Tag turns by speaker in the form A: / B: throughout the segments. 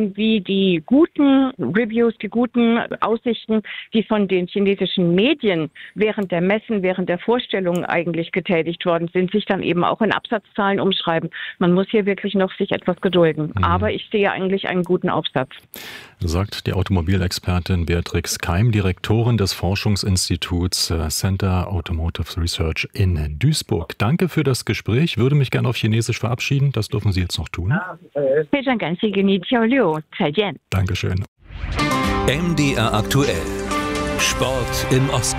A: wie die guten Reviews, die guten Aussichten, die von den chinesischen Medien während der Messen, während der Vorstellungen eigentlich getätigt worden sind, sich dann eben auch in Absatzzahlen umschreiben. Man muss hier wirklich noch sich etwas gedulden. Aber ich sehe eigentlich einen guten Aufsatz.
B: Sagt die Automobilexpertin Beatrix Keim, Direktorin des Forschungsinstituts Center Automotive Research in Duisburg. Danke für das Gespräch. Ich würde mich gerne auf Chinesisch verabschieden. Das dürfen Sie jetzt noch tun. Dankeschön.
C: MDR aktuell. Sport im Osten.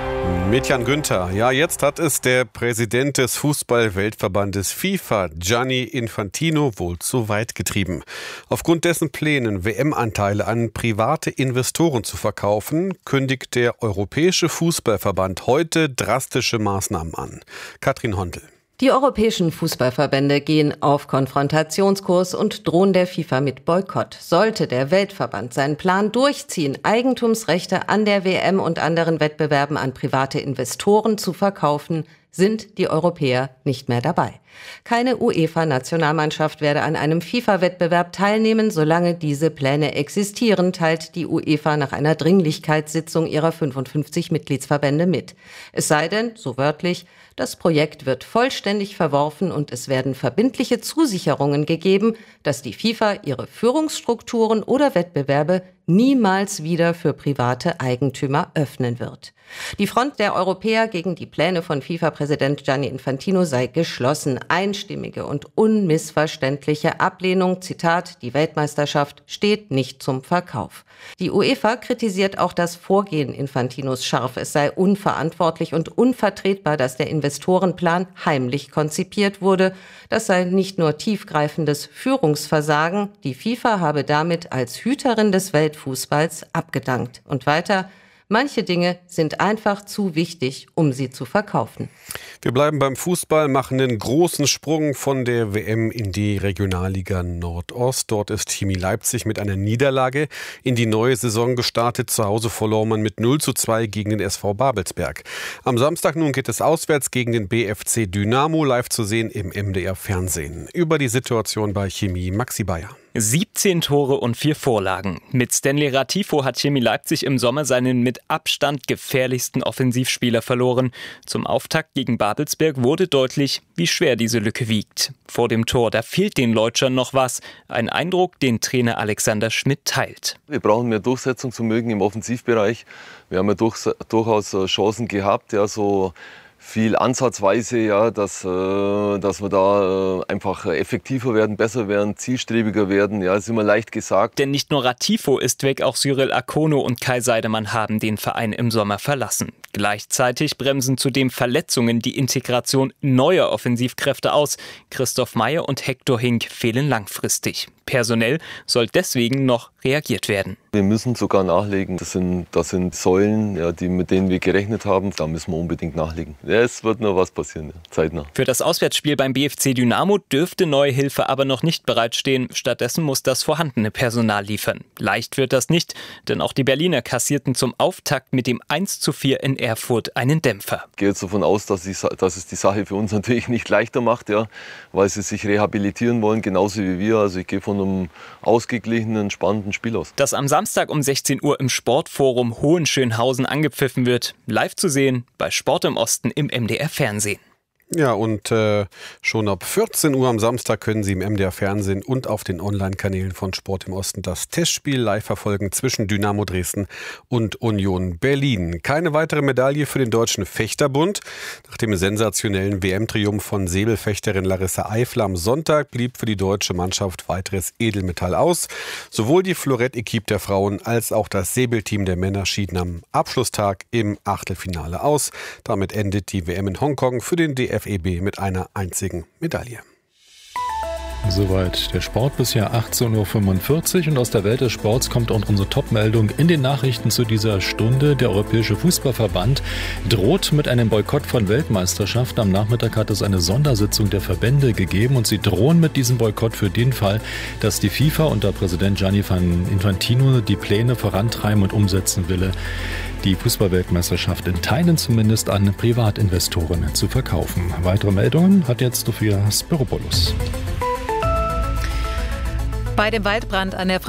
D: Mit Jan Günther. Ja, jetzt hat es der Präsident des Fußball-Weltverbandes FIFA, Gianni Infantino, wohl zu weit getrieben. Aufgrund dessen Plänen, WM-Anteile an private Investoren zu verkaufen, kündigt der Europäische Fußballverband heute drastische Maßnahmen an. Katrin Hondel.
E: Die europäischen Fußballverbände gehen auf Konfrontationskurs und drohen der FIFA mit Boykott. Sollte der Weltverband seinen Plan durchziehen, Eigentumsrechte an der WM und anderen Wettbewerben an private Investoren zu verkaufen, sind die Europäer nicht mehr dabei. Keine UEFA-Nationalmannschaft werde an einem FIFA-Wettbewerb teilnehmen, solange diese Pläne existieren, teilt die UEFA nach einer Dringlichkeitssitzung ihrer 55 Mitgliedsverbände mit. Es sei denn, so wörtlich, das Projekt wird vollständig verworfen und es werden verbindliche Zusicherungen gegeben, dass die FIFA ihre Führungsstrukturen oder Wettbewerbe niemals wieder für private Eigentümer öffnen wird. Die Front der Europäer gegen die Pläne von FIFA-Präsident Gianni Infantino sei geschlossen. Einstimmige und unmissverständliche Ablehnung, Zitat, die Weltmeisterschaft steht nicht zum Verkauf. Die UEFA kritisiert auch das Vorgehen Infantinos scharf. Es sei unverantwortlich und unvertretbar, dass der Investorenplan heimlich konzipiert wurde. Das sei nicht nur tiefgreifendes Führungsversagen. Die FIFA habe damit als Hüterin des Weltfußballs abgedankt. Und weiter: Manche Dinge sind einfach zu wichtig, um sie zu verkaufen.
D: Wir bleiben beim Fußball, machen einen großen Sprung von der WM in die Regionalliga Nordost. Dort ist Chemie Leipzig mit einer Niederlage in die neue Saison gestartet. Zu Hause verlor man mit 0:2 gegen den SV Babelsberg. Am Samstag nun geht es auswärts gegen den BFC Dynamo, live zu sehen im MDR Fernsehen. Über die Situation bei Chemie Maxi Bayer.
F: 17 Tore und 4 Vorlagen. Mit Stanley Ratifo hat Chemie Leipzig im Sommer seinen mit Abstand gefährlichsten Offensivspieler verloren. Zum Auftakt gegen Babelsberg wurde deutlich, wie schwer diese Lücke wiegt. Vor dem Tor, da fehlt den Leutschern noch was. Ein Eindruck, den Trainer Alexander Schmidt teilt.
G: Wir brauchen mehr Durchsetzungsvermögen im Offensivbereich. Wir haben ja durchaus Chancen gehabt, ja, so viel ansatzweise, ja, dass wir da einfach effektiver werden, besser werden, zielstrebiger werden. Ja, ist immer leicht gesagt.
F: Denn nicht nur Ratifo ist weg, auch Cyril Akono und Kai Seidemann haben den Verein im Sommer verlassen. Gleichzeitig bremsen zudem Verletzungen die Integration neuer Offensivkräfte aus. Christoph Meyer und Hector Hink fehlen langfristig. Personell soll deswegen noch reagiert werden.
G: Wir müssen sogar nachlegen. Das sind Säulen, ja, mit denen wir gerechnet haben. Da müssen wir unbedingt nachlegen. Ja, es wird noch was passieren, ja, zeitnah.
F: Für das Auswärtsspiel beim BFC Dynamo dürfte neue Hilfe aber noch nicht bereitstehen. Stattdessen muss das vorhandene Personal liefern. Leicht wird das nicht, denn auch die Berliner kassierten zum Auftakt mit dem 1:4 in Erfurt einen Dämpfer.
G: Ich gehe jetzt davon aus, dass es die Sache für uns natürlich nicht leichter macht, ja, weil sie sich rehabilitieren wollen, genauso wie wir. Also ich gehe von einem ausgeglichenen, spannenden Spiel aus.
F: Das am Samstag um 16 Uhr im Sportforum Hohenschönhausen angepfiffen wird. Live zu sehen bei Sport im Osten im MDR Fernsehen.
D: Ja, und schon ab 14 Uhr am Samstag können Sie im MDR Fernsehen und auf den Online-Kanälen von Sport im Osten das Testspiel live verfolgen zwischen Dynamo Dresden und Union Berlin. Keine weitere Medaille für den Deutschen Fechterbund. Nach dem sensationellen WM-Triumph von Säbelfechterin Larissa Eifler am Sonntag blieb für die deutsche Mannschaft weiteres Edelmetall aus. Sowohl die Florett-Equipe der Frauen als auch das Säbelteam der Männer schieden am Abschlusstag im Achtelfinale aus. Damit endet die WM in Hongkong für den DFB mit einer einzigen Medaille.
B: Soweit der Sport, bisher 18:45 Uhr, und aus der Welt des Sports kommt auch unsere Top-Meldung in den Nachrichten zu dieser Stunde. Der Europäische Fußballverband droht mit einem Boykott von Weltmeisterschaften. Am Nachmittag hat es eine Sondersitzung der Verbände gegeben und sie drohen mit diesem Boykott für den Fall, dass die FIFA unter Präsident Gianni Infantino die Pläne vorantreiben und umsetzen will, die Fußballweltmeisterschaft in Teilen zumindest an Privatinvestoren zu verkaufen. Weitere Meldungen hat jetzt Sophia Spiropoulos.
H: Bei dem Waldbrand an der